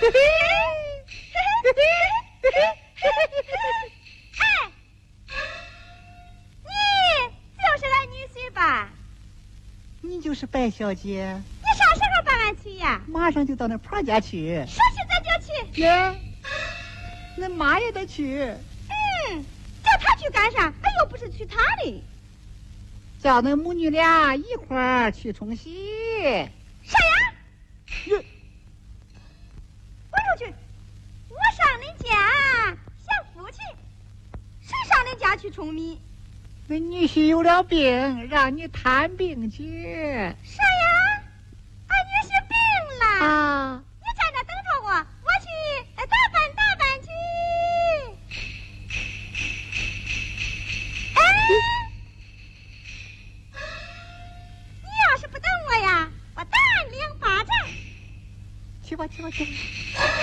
哎，你就是俺女婿吧？ 你就是白小姐。 你啥时候办完去呀？ 马上就到那婆家去。 说去咱就去。 耶，恁妈也得去。 叫他去干啥？俺又不是娶她的。 叫恁母女俩一块儿去冲喜。 啥呀？我出去，我上恁家享福去。谁上恁家去冲米？ 恁女婿有了病，让你探病去。 啥呀？俺女婿病了啊！ 你在那等着我，我去打扮去。你要是不等我呀，我打你2巴掌。 去吧。